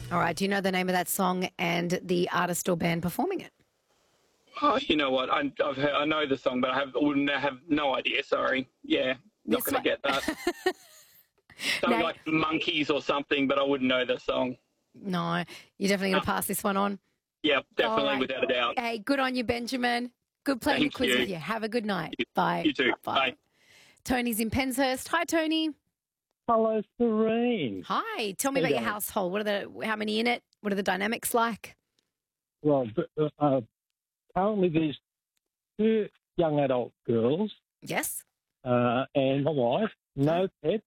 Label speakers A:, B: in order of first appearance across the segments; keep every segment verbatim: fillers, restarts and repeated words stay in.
A: All right. Do you know the name of that song and the artist or band performing it?
B: Oh, you know what? I, I've heard, I know the song, but I have wouldn't have no idea. Sorry. Yeah, not
A: This
B: going to
A: one-
B: get that. Something
A: No.
B: like Monkeys or something, but I wouldn't know the song.
A: No, you're definitely going to
B: No.
A: pass this one on.
B: Yeah, definitely,
A: All right.
B: without a doubt.
A: Hey, good on you, Benjamin. Good playing the
B: Thank
A: quiz
B: you.
A: with you. Have a good night.
B: You-
A: Bye.
B: You too.
A: Bye.
B: Bye.
A: Tony's in Penshurst. Hi, Tony.
C: Hello, Serene.
A: Hi. Tell me
C: How
A: about
C: you
A: your
C: going?
A: household. What are the? How many in it? What are the dynamics like?
C: Well, b- uh, currently there's two young adult girls
A: Yes.
C: uh, and my wife, no pets.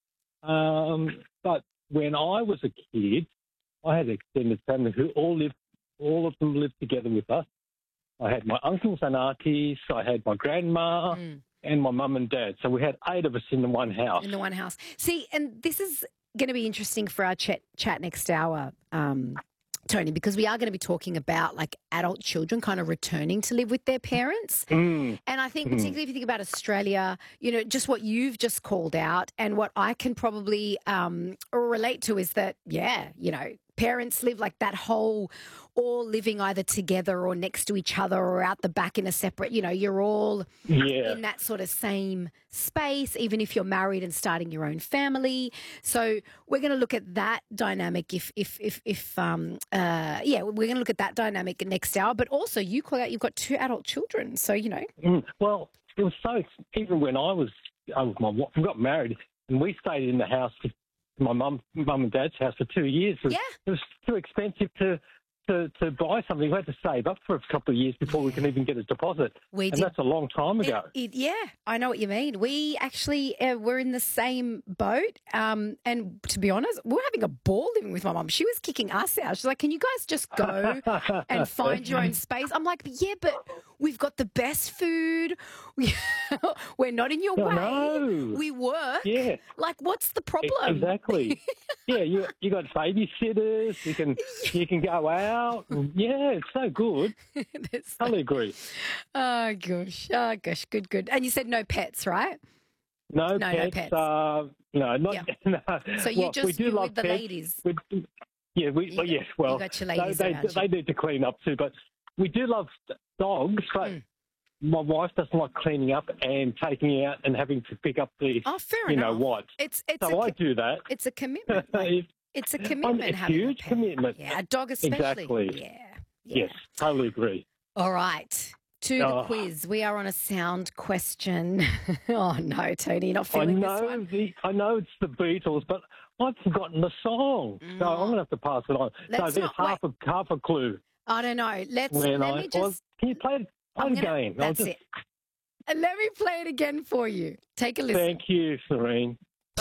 C: Um, but when I was a kid, I had an extended family who all lived, all of them lived together with us. I had my uncles and aunties, I had my grandma,
A: Mm.
C: and my mum and dad. So we had eight of us in the one house.
A: In the one house. See, and this is going to be interesting for our chat, chat next hour, um, Tony, because we are going to be talking about like adult children kind of returning to live with their parents.
C: Mm.
A: And I think,
C: Mhm.
A: particularly if you think about Australia, you know, just what you've just called out and what I can probably um, relate to is that, yeah, you know, parents live like that whole all living either together or next to each other or out the back in a separate, you know, you're all
C: Yeah.
A: in that sort of same space, even if you're married and starting your own family. So we're going to look at that dynamic if, if, if, if um, uh, yeah, we're going to look at that dynamic next hour. But also you call out you've got two adult children. So, you know.
C: Mm, well, it was so, even when I was, I was my, wa- we got married and we stayed in the house, for, my mum, mum and dad's house for two years. It was,
A: Yeah.
C: it was too expensive to, to, to buy something. We had to save up for a couple of years before we can even get a deposit.
A: We
C: and
A: did.
C: that's a long time
A: It-
C: ago.
A: it- yeah, I know what you mean. We actually uh, were in the same boat. Um, and to be honest, we were having a ball living with my mum. She was kicking us out. She's like, can you guys just go and find your own space? I'm like, yeah, but we've got the best food. We, we're not in your
C: I
A: way.
C: know.
A: We work.
C: Yeah.
A: Like, what's the
C: E-
A: problem?
C: Exactly. yeah, you you got babysitters. You can you can go out. Yeah, it's so good.
A: That's-
C: Totally agree.
A: oh, gosh. Oh, gosh. Good, good. And you said no pets, right?
C: No,
A: No, no
C: pets.
A: pets.
C: Uh, no, not.
A: Yep.
C: no.
A: So you
C: Well,
A: just
C: we do
A: you're
C: love
A: with the
C: pets.
A: ladies.
C: We, yeah, we.
A: You
C: well,
A: got-
C: yes. Well,
A: you got your
C: they
A: ladies
C: they,
A: around you.
C: they need to clean up too, but we do love dogs. But
A: Mm.
C: my wife doesn't like cleaning up and taking me out and having to pick up the,
A: Oh, fair
C: you
A: enough.
C: know what.
A: It's it's
C: So
A: a,
C: I
A: co-
C: do that.
A: it's a commitment. like,
C: It's-
A: it's a commitment.
C: it's
A: having a
C: huge
A: pet.
C: commitment.
A: Yeah, a dog especially.
C: Exactly.
A: Yeah. yeah.
C: Yes, totally agree.
A: All right. To the
C: Oh.
A: quiz. We are on a sound question. oh no, Tony, you're not
C: I
A: feeling this
C: know
A: one.
C: the I know it's the Beatles, but I've forgotten the song, so I'm going to have to pass it on.
A: Let's
C: so there's
A: not-
C: half a half a clue.
A: I don't know. Let's
C: When
A: let
C: I
A: me
C: well,
A: just
C: can you play play
A: I'm
C: the
A: gonna-
C: game? I'll
A: That's
C: just,
A: it. Uh, Let me play it again for you. Take a listen.
C: Thank you, Serene.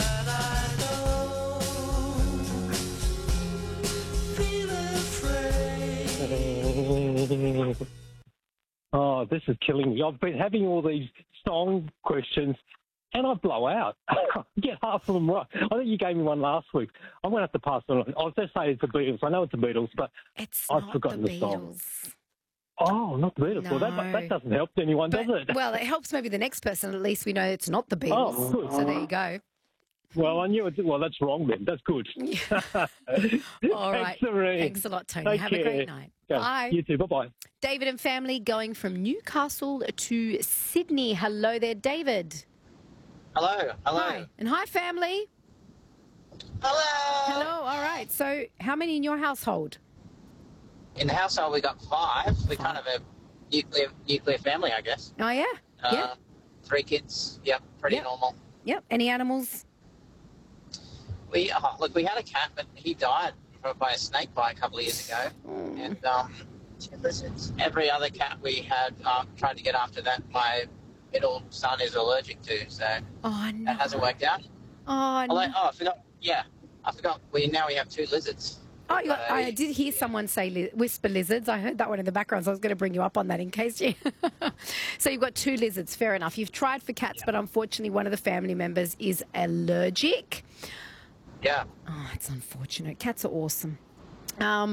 C: Oh, this is killing me. I've been having all these song questions and I blow out. I get half of them right. I think you gave me one last week. I'm going to have to pass it on. I'll just say it's the Beatles. I know it's the Beatles, but
A: It's
C: I've
A: not
C: forgotten
A: the
C: the song.
A: Beatles.
C: oh, not the Beatles. Well, that,
A: No.
C: that doesn't help anyone,
A: But,
C: does it?
A: well, it helps maybe the next person. At least we know it's not the Beatles.
C: Oh, good.
A: So there you go.
C: Well, I knew it. Well, that's wrong then. That's good.
A: All right.
C: Thanks, Serene.
A: Thanks a lot, Tony.
C: Take
A: Have a
C: care.
A: great night.
C: Okay.
A: Bye.
C: You too. Bye-bye.
A: David and family going from Newcastle to Sydney. Hello there, David.
D: Hello, hello.
A: Hi. And hi, family.
D: Hello.
A: Hello. All right. So how many in your household?
D: In the household, we got five. We're kind of a nuclear nuclear family, I guess.
A: Oh, yeah?
D: Uh,
A: yeah.
D: Three kids. Yep, pretty
A: Yep.
D: normal.
A: Yep. Any animals?
D: We oh, look, we had a cat, but he died from, by a snake bite a couple of years ago.
A: Mm.
D: And um, every other cat we had um, tried to get after that, my middle son is allergic to, so
A: Oh, no.
D: that hasn't worked out.
A: Oh,
D: Although,
A: no.
D: oh, I forgot. Yeah, I forgot. We now we have two lizards.
A: Oh, you got,
D: Uh,
A: I did hear someone say li- whisper lizards. I heard that one in the background, so I was going to bring you up on that in case you. So you've got two lizards. Fair enough. You've tried for cats, but unfortunately, one of the family members is allergic.
D: Yeah.
A: Oh, it's unfortunate. Cats are awesome. Um,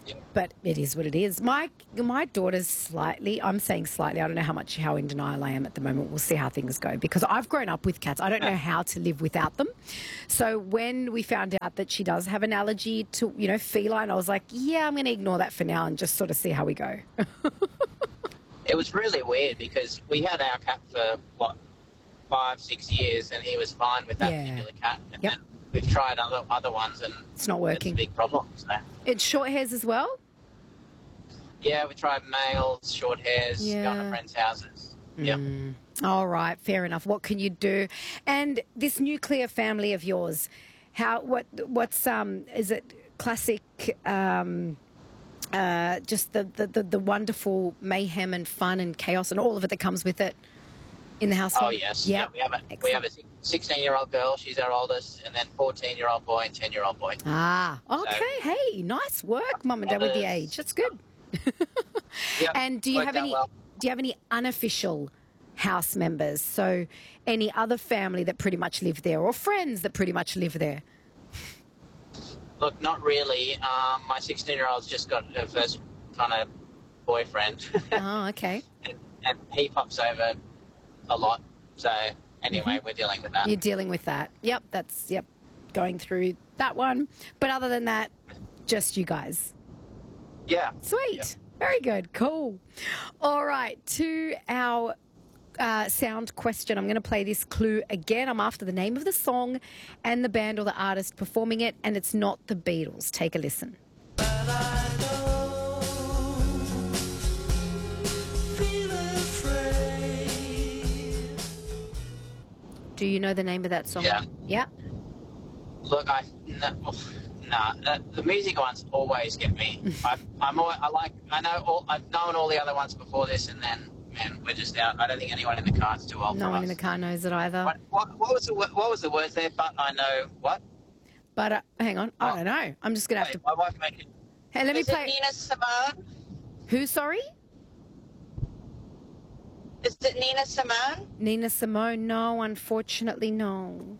A: But it is what it is. My my daughter's slightly, I'm saying slightly, I don't know how much, how in denial I am at the moment. We'll see how things go because I've grown up with cats. I don't know how to live without them. So when we found out that she does have an allergy to, you know, feline, I was like, yeah, I'm going to ignore that for now and just sort of see how we go.
D: It was really weird because we had our cat for, what, five, six years and he was fine with that
A: Yeah.
D: particular cat. And
A: Yep.
D: then we've tried other other ones and
A: It's not
D: it's
A: working.
D: a big problem. So.
A: It's short hairs as well?
D: Yeah, we tried males, short hairs,
A: Yeah.
D: going to friends' houses. Yep.
A: Mm. All right, fair enough. What can you do? And this nuclear family of yours, how what what's um is it classic um uh just the the, the, the wonderful mayhem and fun and chaos and all of it that comes with it in the household?
D: Oh, yes.
A: Yeah.
D: Yeah, we have a we
A: Excellent.
D: have a sixteen-year-old girl. She's our oldest, and then fourteen-year-old boy and ten-year-old boy.
A: Ah, okay. Hey, nice work, Mum and Dad, with the age. That's good.
D: Yep.
A: And do you
D: Worked
A: have
D: out
A: any
D: well.
A: do you have any unofficial house members? So any other family that pretty much live there or friends that pretty much live there?
D: Look, not really. Um, my sixteen-year-old's just got her first kind of boyfriend,
A: Oh, okay.
D: and, and he pops over a lot. So anyway, we're dealing with that.
A: You're dealing with that. Yep, that's yep. Going through that one. But other than that, just you guys.
D: Yeah.
A: Sweet.
D: Yep.
A: Very good. Cool. All right. To our uh, sound question. I'm going to play this clue again. I'm after the name of the song and the band or the artist performing it, and it's not the Beatles. Take a listen. Do you know the name of that song?
D: Yeah.
A: Yeah.
D: Look, I no, nah, uh, the music ones always get me. I, I'm all, I like I know all I've known all the other ones before this, and then man, we're just out. I don't think anyone in the car's too old
A: No
D: for
A: one
D: us.
A: in the car knows it either.
D: What, what, what was the wo- what was the words there? But I know what.
A: But uh, hang on. I
D: Oh.
A: don't know. I'm just going to have
D: Wait,
A: to.
D: my wife made it.
A: Hey, let me
D: Is it
A: play.
D: Nina Simone?
A: Who, sorry?
D: Is it Nina Simone?
A: Nina Simone? No, unfortunately, no.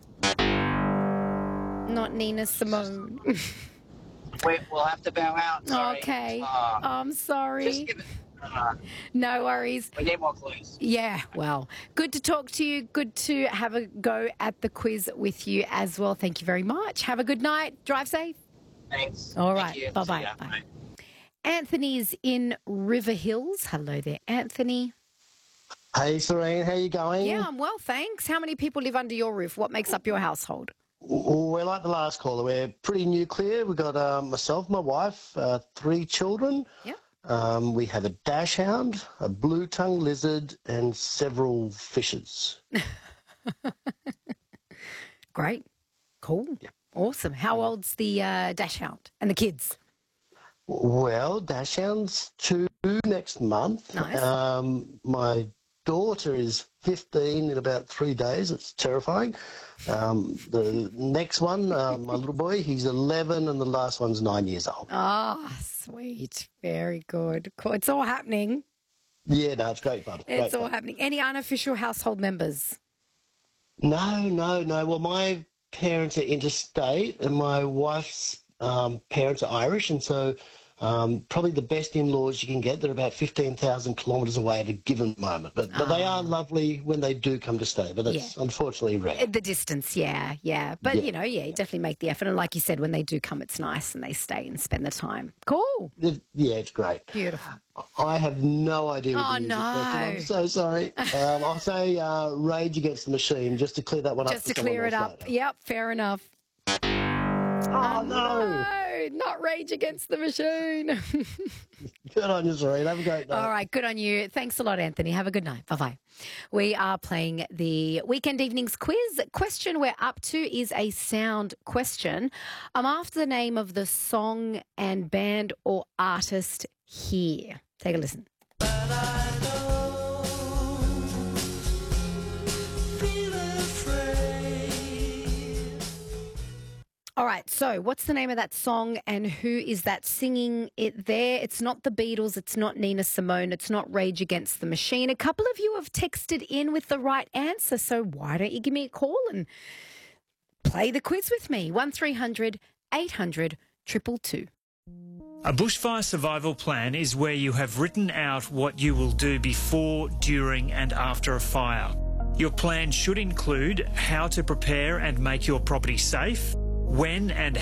A: Not Nina Simone.
D: We, we'll have to bow out. Sorry.
A: Okay.
D: Oh,
A: I'm sorry.
D: just give it. Uh,
A: No worries.
D: we need more clues.
A: Yeah, well, good to talk to you. Good to have a go at the quiz with you as well. Thank you very much. Have a good night. Drive safe.
D: Thanks.
A: All
D: Thank
A: right.
D: you.
A: Bye-bye.
D: See ya.
A: Bye. Anthony's in River Hills. Hello there, Anthony.
E: Hey, Serene, how you going?
A: Yeah, I'm well, thanks. How many people live under your roof? What makes up your household?
E: W- We're like the last caller. We're pretty nuclear. We've got uh, myself, my wife, uh, three children.
A: Yep.
E: Um, we have a dash hound, a blue-tongued lizard, and several fishes.
A: Great. Cool. Awesome. How old's the uh, dash hound and the kids?
E: Well, dash hound's two next month.
A: Nice.
E: Um, my daughter is fifteen in about three days. It's terrifying. Um, the next one, uh, my little boy, he's eleven, and the last one's nine years old.
A: Oh, sweet. Very good. Cool. It's all happening.
E: Yeah, no, it's great fun. Great
A: It's all
E: fun.
A: happening. Any unofficial household members?
E: No, no, no. Well, my parents are interstate, and my wife's um, parents are Irish, and so um, probably the best in-laws you can get. They're about fifteen thousand kilometres away at a given moment, but but they are lovely when they do come to stay. But it's unfortunately rare.
A: The distance, yeah, yeah. But,
E: Yeah.
A: you know, yeah, you definitely make the effort. And like you said, when they do come, it's nice and they stay and spend the time. Cool.
E: It- yeah, it's great.
A: Beautiful.
E: I have no idea. What
A: Oh,
E: the music
A: no.
E: question. I'm so sorry. Um, I'll say uh, Rage Against the Machine just to clear that one
A: Just
E: up.
A: to
E: for someone
A: clear it
E: else
A: up.
E: later.
A: Yep, fair enough.
E: Oh, no.
A: No, not Rage Against the Machine.
E: Good on you, Serene. Have a great night.
A: All right, good on you. Thanks a lot, Anthony. Have a good night. Bye bye. We are playing the Weekend Evenings quiz. Question we're up to is a sound question. I'm after the name of the song and band or artist here. Take a listen. All right, so what's the name of that song and who is that singing it there? It's not the Beatles, it's not Nina Simone, it's not Rage Against the Machine. A couple of you have texted in with the right answer, so why don't you give me a call and play the quiz with me? one three hundred eight hundred two two two.
F: A bushfire survival plan is where you have written out what you will do before, during and after a fire. Your plan should include how to prepare and make your property safe, when and